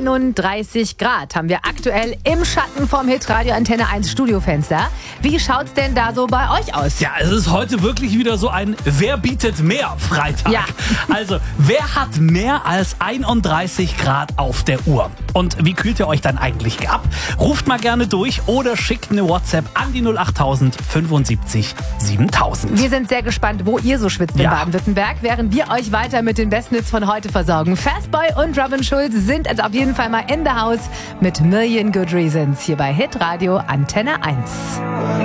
31 Grad haben wir aktuell im Schatten vom Hitradio Antenne 1 Studiofenster. Wie schaut's denn da so bei euch aus? Ja, es ist heute wirklich wieder so ein Wer bietet mehr Freitag. Ja. Also, wer hat mehr als 31 Grad auf der Uhr? Und wie kühlt ihr euch dann eigentlich ab? Ruft mal gerne durch oder schickt eine WhatsApp an die 08000 75 7000. Wir sind sehr gespannt, wo ihr so schwitzt in Baden-Württemberg, während wir euch weiter mit den besten Hits von heute versorgen. Fastboy und Robin Schulz sind also auf jeden Fall mal in the house mit Million Good Reasons hier bei Hitradio Antenne 1.